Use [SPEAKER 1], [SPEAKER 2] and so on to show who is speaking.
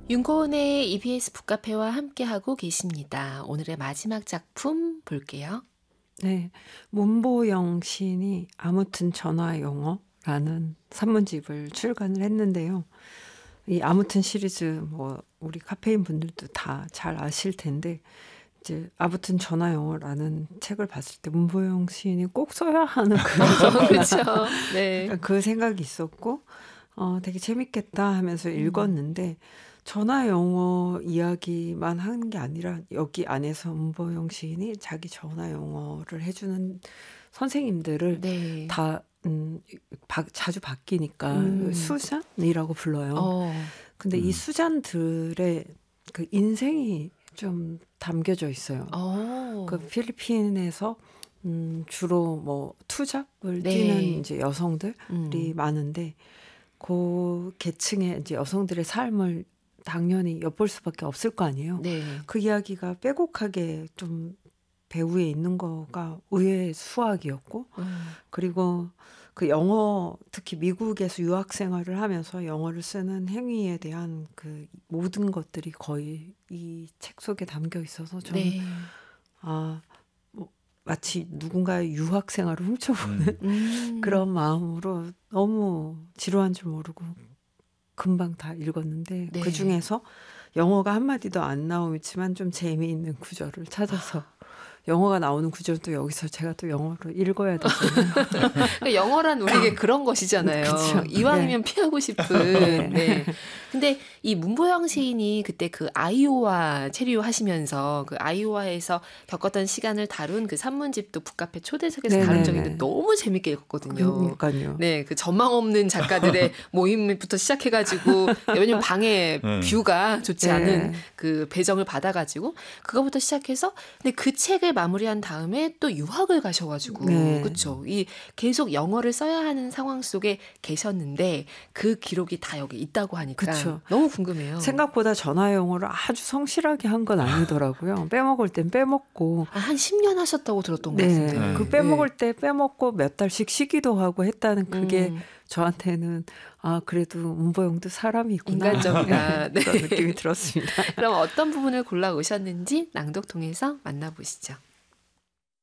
[SPEAKER 1] 윤고은의 EBS 북카페와 함께하고 계십니다. 오늘의 마지막 작품 볼게요.
[SPEAKER 2] 네, 문보영 시인이 아무튼 전화 영어라는 산문집을 출간을 했는데요. 이 아무튼 시리즈 뭐 우리 카페인 분들도 다 잘 아실 텐데 이제 아무튼 전화 영어라는 책을 봤을 때 문보영 시인이 꼭 써야 하는 그런
[SPEAKER 1] 그렇죠. 네.
[SPEAKER 2] 약간 그 생각이 있었고 되게 재밌겠다 하면서 읽었는데 전화 영어 이야기만 하는 게 아니라 여기 안에서 문보영 시인이 자기 전화 영어를 해주는 선생님들을
[SPEAKER 1] 네.
[SPEAKER 2] 다 자주 바뀌니까 수잔이라고 불러요. 근데 이 수잔들의 그 인생이 좀 담겨져 있어요. 그 필리핀에서 주로 뭐 투잡을
[SPEAKER 1] 네.
[SPEAKER 2] 뛰는 이제 여성들이 많은데 그 계층의 이제 여성들의 삶을 당연히 엿볼 수밖에 없을 거 아니에요.
[SPEAKER 1] 네.
[SPEAKER 2] 그 이야기가 빼곡하게 좀 배후에 있는 거가 의외의 수학이었고 그리고 그 영어 특히 미국에서 유학 생활을 하면서 영어를 쓰는 행위에 대한 그 모든 것들이 거의 이 책 속에 담겨 있어서 저는
[SPEAKER 1] 네.
[SPEAKER 2] 뭐 마치 누군가의 유학 생활을 훔쳐보는 그런 마음으로 너무 지루한 줄 모르고 금방 다 읽었는데
[SPEAKER 1] 네.
[SPEAKER 2] 그중에서 영어가 한마디도 안 나오지만 좀 재미있는 구절을 찾아서 영어가 나오는 구절도 여기서 제가 또 영어로 읽어야 되잖아요.
[SPEAKER 1] 그러니까 영어란 우리에게 그런 것이잖아요.
[SPEAKER 2] 그쵸.
[SPEAKER 1] 이왕이면 피하고 싶은. 네. 근데 이 문보영 시인이 그때 그 아이오와 체류 하시면서 그 아이오와에서 겪었던 시간을 다룬 그 산문집도 북카페 초대석에서 다룬 적이 있는데 너무 재밌게 읽었거든요.
[SPEAKER 2] 그러니까요.
[SPEAKER 1] 네, 그 전망 없는 작가들의 모임부터 시작해가지고 왜냐면 방에 뷰가 좋지 않은 그 배정을 받아가지고 그거부터 시작해서 근데 그 책을 마무리한 다음에 또 유학을 가셔가지고 그렇죠. 이 계속 영어를 써야 하는 상황 속에 계셨는데 그 기록이 다 여기 있다고 하니까
[SPEAKER 2] 그쵸.
[SPEAKER 1] 너무 궁금해요.
[SPEAKER 2] 생각보다 전화 영어를 아주 성실하게 한 건 아니더라고요. 빼먹을 땐 빼먹고
[SPEAKER 1] 한 10년 하셨다고 들었던 것 같은데.
[SPEAKER 2] 그 빼먹을 때 빼먹고 몇 달씩 쉬기도 하고 했다는 그게 저한테는 그래도 문보영도 사람이구나.
[SPEAKER 1] 인간적이다. 네.
[SPEAKER 2] 그런 느낌이 들었습니다.
[SPEAKER 1] 그럼 어떤 부분을 골라 오셨는지 낭독 통해서 만나보시죠.